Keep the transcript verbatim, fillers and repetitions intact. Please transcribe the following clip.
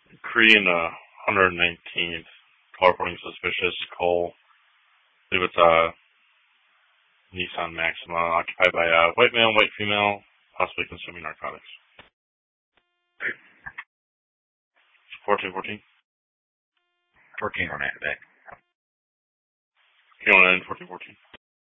Korean uh, one hundred nineteenth, car reporting suspicious, call. I believe it's a Nissan Maxima, occupied by a white male, white female, possibly consuming narcotics. fourteen fourteen. fourteen on that day. K one N fourteen fourteen.